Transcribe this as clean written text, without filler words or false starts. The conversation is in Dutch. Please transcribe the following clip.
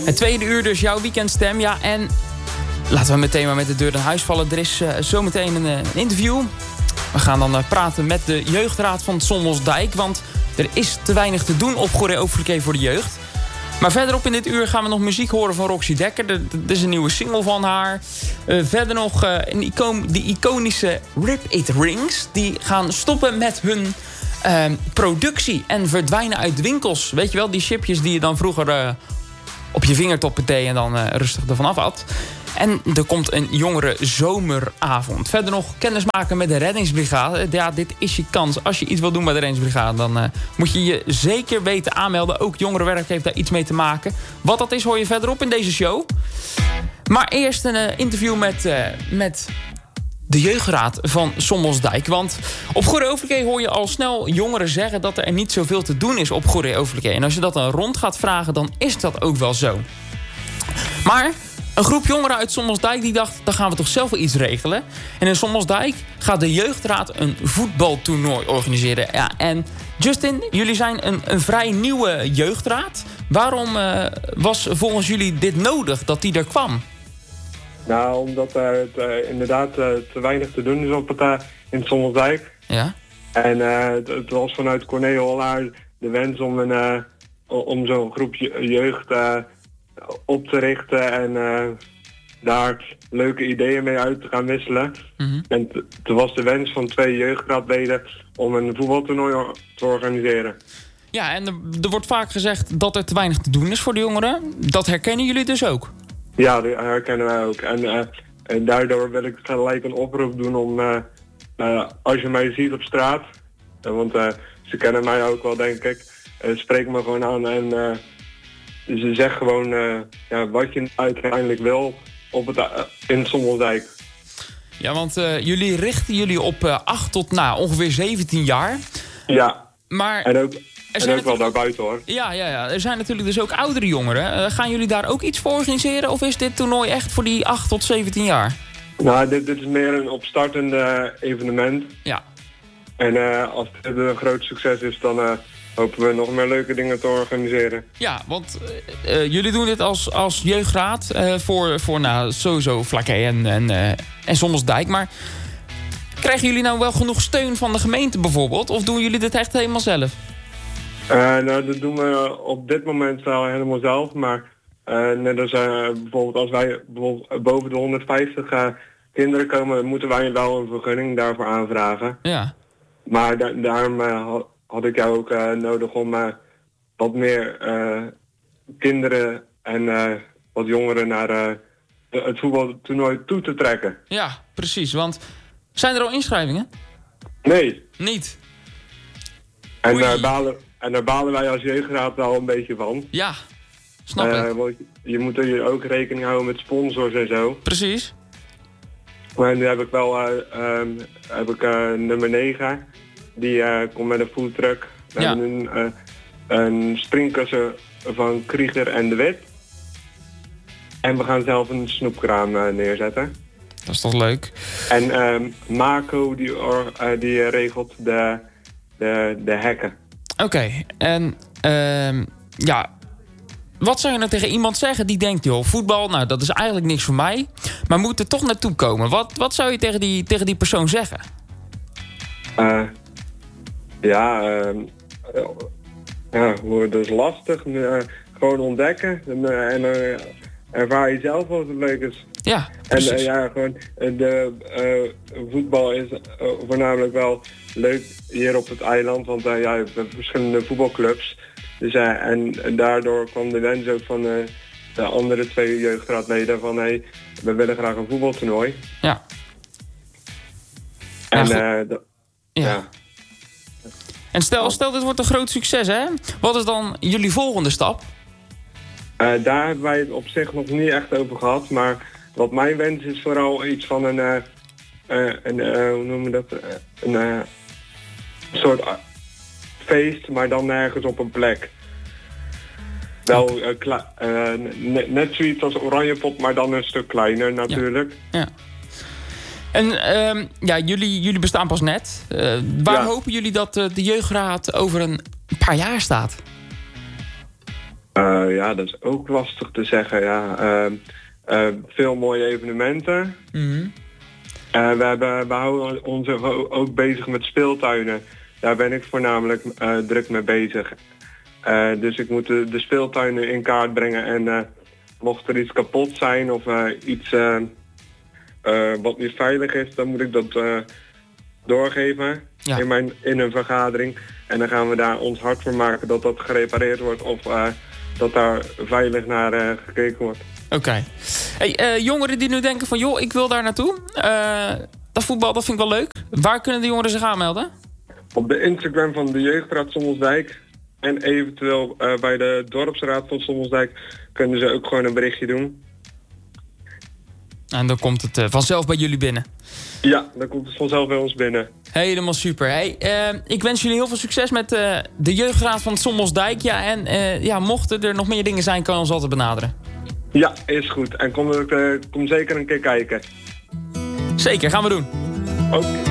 Het tweede uur dus jouw weekendstem. Ja, en laten we meteen maar met de deur in huis vallen. Er is zometeen een interview. We gaan dan praten met de jeugdraad van Sommelsdijk. Want er is te weinig te doen op Goeree Overflakkee voor de jeugd. Maar verderop in dit uur gaan we nog muziek horen van Roxy Dekker. Er is een nieuwe single van haar. Verder nog de iconische Rip It Rings. Die gaan stoppen met hun productie en verdwijnen uit winkels. Weet je wel, die chipjes die je dan vroeger op je vingertoppen deed en dan rustig ervan af had. En er komt een jongere zomeravond. Verder nog kennismaken met de reddingsbrigade. Ja, dit is je kans. Als je iets wil doen bij de reddingsbrigade, dan moet je je zeker weten aanmelden. Ook jongerenwerk heeft daar iets mee te maken. Wat dat is, hoor je verderop in deze show. Maar eerst een interview met de jeugdraad van Sommelsdijk. Want op Goeree Overflakkee hoor je al snel jongeren zeggen dat er niet zoveel te doen is op Goeree Overflakkee. En als je dat dan rond gaat vragen, dan is dat ook wel zo. Maar een groep jongeren uit Sommelsdijk die dacht, dan gaan we toch zelf wel iets regelen. En in Sommelsdijk gaat de jeugdraad een voetbaltoernooi organiseren. Ja, en Justin, jullie zijn een vrij nieuwe jeugdraad. Waarom was volgens jullie dit nodig, dat die er kwam? Nou, omdat er inderdaad te weinig te doen is in Sommelsdijk. Ja. En het was vanuit Corné Hollaar de wens om zo'n groep jeugd op te richten en daar leuke ideeën mee uit te gaan wisselen. Mm-hmm. En het was de wens van 2 jeugdraadleden om een voetbaltoernooi te organiseren. Ja, en er wordt vaak gezegd dat er te weinig te doen is voor de jongeren. Dat herkennen jullie dus ook? Ja, dat herkennen wij ook. En daardoor wil ik gelijk een oproep doen om, als je mij ziet op straat, want ze kennen mij ook wel, denk ik, spreek me gewoon aan en ze zegt gewoon wat je uiteindelijk wil in Sommelsdijk. Ja, want jullie richten jullie op 8 tot ongeveer 17 jaar. Ja, maar en ook wel daarbuiten, hoor. Ja. Er zijn natuurlijk dus ook oudere jongeren. Gaan jullie daar ook iets voor organiseren? Of is dit toernooi echt voor die 8 tot 17 jaar? Nou, dit is meer een opstartend evenement. Ja. En als dit een groot succes is, dan hopen we nog meer leuke dingen te organiseren. Ja, want jullie doen dit als jeugdraad voor sowieso Vlakkee en Sommelsdijk. Maar krijgen jullie nou wel genoeg steun van de gemeente bijvoorbeeld? Of doen jullie dit echt helemaal zelf? Nou, dat doen we op dit moment wel helemaal zelf. Maar net als bijvoorbeeld als wij boven de 150 kinderen komen, moeten wij wel een vergunning daarvoor aanvragen. Ja. Maar daarom had ik jou ook nodig om wat meer kinderen en wat jongeren naar het voetbaltoernooi toe te trekken. Ja, precies. Want zijn er al inschrijvingen? Nee. Niet? En daar balen wij als jeugdraad wel een beetje van. Ja, snap ik. Want je moet er ook rekening houden met sponsors en zo. Precies. Maar nu heb ik wel nummer 9. Die komt met een foodtruck. We hebben een springkussen van Krieger en de Wit. En we gaan zelf een snoepkraam neerzetten. Dat is toch leuk. En Marco die regelt de hekken. Oké, en wat zou je nou tegen iemand zeggen die denkt, joh, voetbal, nou dat is eigenlijk niks voor mij, maar moet er toch naartoe komen? Wat zou je tegen die persoon zeggen? Dat is lastig. Gewoon ontdekken en ervaar je zelf wat het leuk is. Ja, precies. En de voetbal is voornamelijk wel leuk hier op het eiland, want je hebt verschillende voetbalclubs. Dus, en daardoor kwam de wens ook van de andere 2 jeugdraadleden van we willen graag een voetbaltoernooi. Ja. En stel dit wordt een groot succes, hè? Wat is dan jullie volgende stap? Daar hebben wij het op zich nog niet echt over gehad, maar wat mijn wens is vooral iets van hoe noemen we dat? Een soort feest, maar dan nergens op een plek. Wel net zoiets als Oranjepop, maar dan een stuk kleiner natuurlijk. Ja. En jullie bestaan pas net. Waar hopen jullie dat de jeugdraad over een paar jaar staat? Ja, dat is ook lastig te zeggen. Ja. Veel mooie evenementen. Mhm. We houden ons ook bezig met speeltuinen. Daar ben ik voornamelijk druk mee bezig. Dus ik moet de speeltuinen in kaart brengen. En mocht er iets kapot zijn of iets wat niet veilig is, dan moet ik dat doorgeven in een vergadering. En dan gaan we daar ons hard voor maken dat dat gerepareerd wordt of dat daar veilig naar gekeken wordt. Oké. Hey, jongeren die nu denken van, joh, ik wil daar naartoe. Dat voetbal, dat vind ik wel leuk. Waar kunnen de jongeren zich aanmelden? Op de Instagram van de Jeugdraad Sommelsdijk en eventueel bij de Dorpsraad van Sommelsdijk kunnen ze ook gewoon een berichtje doen. En dan komt het vanzelf bij jullie binnen. Ja, dan komt het vanzelf bij ons binnen. Helemaal super. Hey, ik wens jullie heel veel succes met de Jeugdraad van Sommelsdijk. Ja, en mochten er nog meer dingen zijn, kan je ons altijd benaderen. Ja, is goed. En kom zeker een keer kijken. Zeker, gaan we doen. Oké.